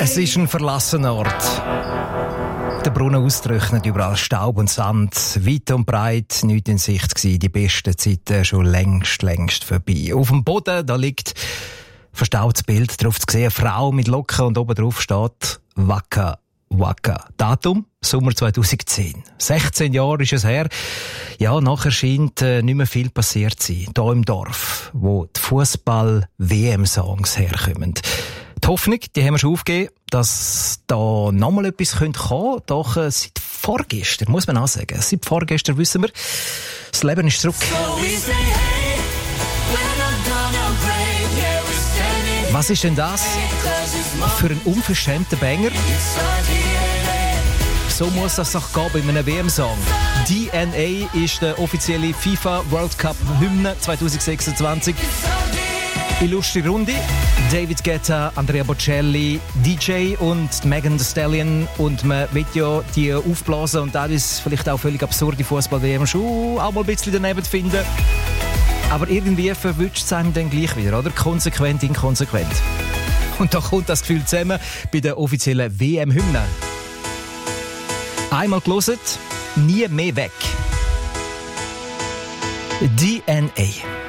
Es ist ein verlassener Ort. Der Brunnen austrocknet, überall Staub und Sand. Weit und breit, nichts in Sicht gewesen. Die besten Zeiten schon längst vorbei. Auf dem Boden, da liegt verstautes Bild, drauf zu sehen, eine Frau mit Locken und oben drauf steht Waka Waka. Datum? Sommer 2010. 16 Jahre ist es her. Ja, nachher scheint nicht mehr viel passiert zu sein. Hier im Dorf, wo die Fußball-WM-Songs herkommen. Die Hoffnung, die haben wir schon aufgegeben, dass da nochmal etwas kommen könnte. Doch seit vorgestern, muss man auch sagen, seit vorgestern wissen wir, das Leben ist zurück. Was ist denn das für ein unverschämter Banger? So muss das doch gehen bei einem WM-Song. DNA ist der offizielle FIFA World Cup Hymne 2026. Illustre Runde. David Guetta, Andrea Bocelli, DJ und Megan Thee Stallion. Und man will ja die aufblasen und das vielleicht auch völlig absurde Fußball-WM schon auch mal ein bisschen daneben finden. Aber irgendwie verwünscht es einem dann gleich wieder, oder? Konsequent, inkonsequent. Und da kommt das Gefühl zusammen bei der offiziellen WM-Hymne. Einmal gehört, nie mehr weg. DNA.